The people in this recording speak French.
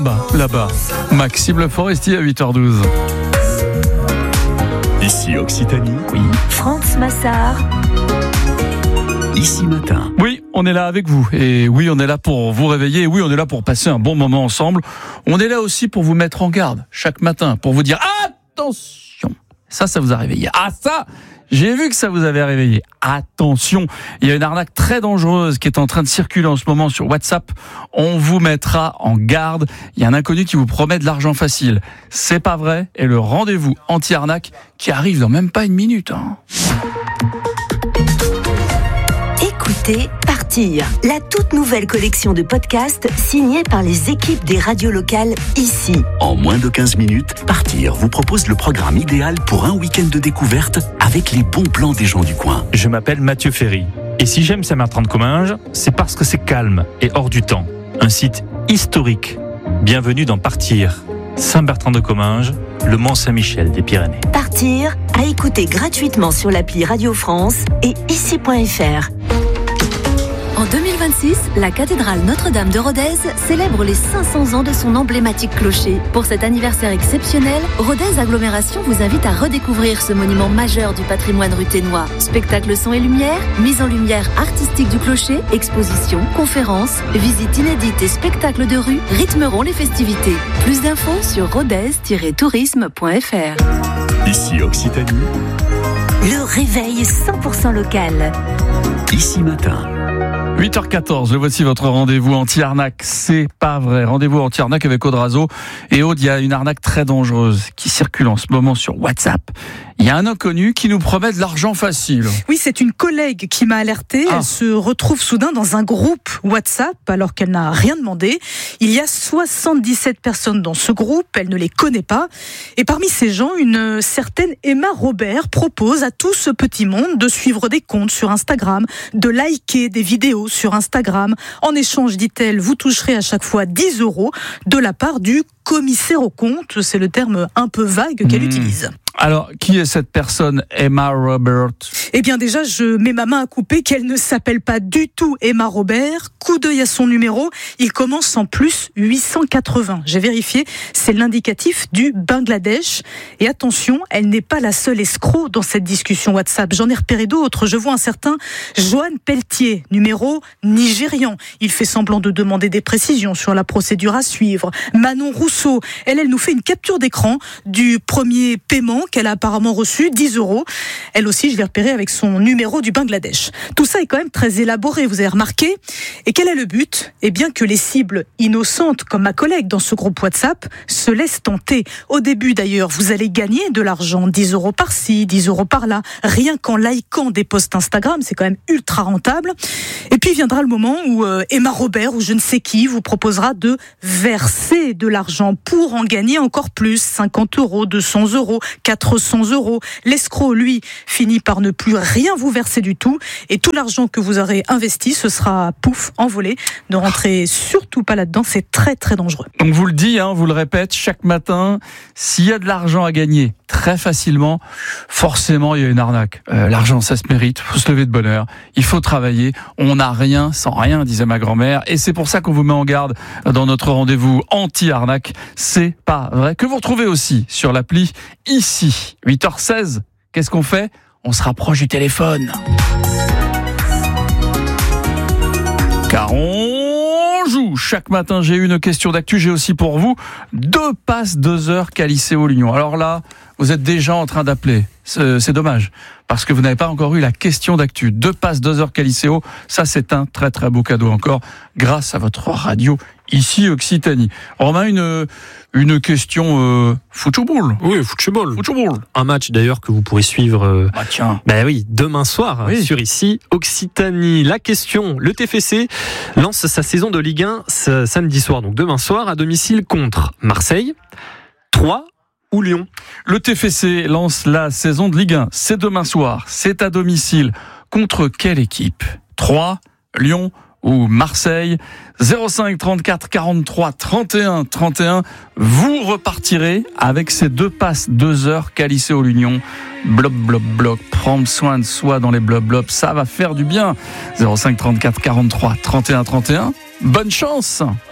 Là-bas, Maxime Le Forestier à 8h12. Ici Occitanie, oui. France Massard. Ici Matin. Oui, on est là avec vous. Et oui, on est là pour vous réveiller. Et oui, on est là pour passer un bon moment ensemble. On est là aussi pour vous mettre en garde chaque matin, pour vous dire attention. Ça vous a réveillé. Ah ça, j'ai vu que ça vous avait réveillé. Attention, il y a une arnaque très dangereuse qui est en train de circuler en ce moment sur WhatsApp. On vous mettra en garde. Il y a un inconnu qui vous promet de l'argent facile. C'est pas vrai. Et le rendez-vous anti-arnaque qui arrive dans même pas une minute. Écoutez Partir, la toute nouvelle collection de podcasts signée par les équipes des radios locales ici. En moins de 15 minutes, Partir vous propose le programme idéal pour un week-end de découverte avec les bons plans des gens du coin. Je m'appelle Mathieu Ferry. Et si j'aime Saint-Bertrand-de-Comminges, c'est parce que c'est calme et hors du temps. Un site historique. Bienvenue dans Partir. Saint-Bertrand-de-Comminges, le Mont-Saint-Michel des Pyrénées. Partir, à écouter gratuitement sur l'appli Radio France et ici.fr. En 2026, la cathédrale Notre-Dame de Rodez célèbre les 500 ans de son emblématique clocher. Pour cet anniversaire exceptionnel, Rodez Agglomération vous invite à redécouvrir ce monument majeur du patrimoine ruthénois. Spectacle son et lumière, mise en lumière artistique du clocher, expositions, conférences, visites inédites et spectacles de rue rythmeront les festivités. Plus d'infos sur rodez-tourisme.fr. Ici Occitanie. Le réveil 100% local. Ici Matin. 8h14, le voici votre rendez-vous anti-arnaque. C'est pas vrai. Rendez-vous anti-arnaque avec Aude Razo. Et Aude, il y a une arnaque très dangereuse qui circule en ce moment sur WhatsApp. Il y a un inconnu qui nous promet de l'argent facile. Oui, c'est une collègue qui m'a alertée. Elle se retrouve soudain dans un groupe WhatsApp alors qu'elle n'a rien demandé. Il y a 77 personnes dans ce groupe. Elle ne les connaît pas. Et parmi ces gens, une certaine Emma Robert propose à tout ce petit monde de suivre des comptes sur Instagram, de liker des vidéos sur Instagram. En échange, dit-elle, vous toucherez à chaque fois 10 € de la part du commissaire aux comptes. C'est le terme un peu vague qu'elle utilise. Alors, qui est cette personne, Emma Robert ? Eh bien déjà, je mets ma main à couper qu'elle ne s'appelle pas du tout Emma Robert. Coup d'œil à son numéro, il commence en plus 880. J'ai vérifié, c'est l'indicatif du Bangladesh. Et attention, elle n'est pas la seule escroc dans cette discussion WhatsApp. J'en ai repéré d'autres. Je vois un certain Johan Pelletier, numéro nigérian. Il fait semblant de demander des précisions sur la procédure à suivre. Manon Rousseau, elle nous fait une capture d'écran du premier paiement qu'elle a apparemment reçu, 10 €. Elle aussi, je l'ai repérée avec son numéro du Bangladesh. Tout ça est quand même très élaboré, vous avez remarqué. Et quel est le but ? Eh bien que les cibles innocentes, comme ma collègue dans ce groupe WhatsApp, se laissent tenter. Au début d'ailleurs, vous allez gagner de l'argent, 10 € par-ci, 10 € par-là, rien qu'en likant des posts Instagram, c'est quand même ultra rentable. Et puis viendra le moment où Emma Robert ou je ne sais qui vous proposera de verser de l'argent pour en gagner encore plus, 50 €, 200 €, 400 €. L'escroc, lui, finit par ne plus rien vous verser du tout. Et tout l'argent que vous aurez investi, ce sera pouf, envolé. Ne rentrez surtout pas là-dedans, c'est très très dangereux. On vous le dit, vous le répète chaque matin, s'il y a de l'argent à gagner très facilement, forcément il y a une arnaque. L'argent, ça se mérite, il faut se lever de bonne heure, il faut travailler. On n'a rien sans rien, disait ma grand-mère. Et c'est pour ça qu'on vous met en garde dans notre rendez-vous anti-arnaque. C'est pas vrai. Que vous retrouvez aussi sur l'appli ici. 8h16, qu'est-ce qu'on fait ? On se rapproche du téléphone. Car on joue. Chaque matin, j'ai une question d'actu. J'ai aussi pour vous 2 passes 2 heures Caliceo Lyon. Alors là, vous êtes déjà en train d'appeler. C'est dommage, parce que vous n'avez pas encore eu la question d'actu. 2 passes 2 heures Caliceo, ça c'est un très très beau cadeau encore, grâce à votre radio ici Occitanie. Romain, une question football. Oui, football. Football. Un match d'ailleurs que vous pourrez suivre demain soir sur ici Occitanie. La question, le TFC lance sa saison de Ligue 1 samedi soir, donc demain soir à domicile contre Marseille, Troyes ou Lyon. Le TFC lance la saison de Ligue 1, c'est demain soir, c'est à domicile. Contre quelle équipe ? Troyes, Lyon ou Marseille ? 05 34 43 31 31. Vous repartirez avec ces 2 passes 2 heures Caliceo Lyon. Bloc, bloc, bloc. Prendre soin de soi dans les bloc, bloc. Ça va faire du bien. 05 34 43 31 31. Bonne chance.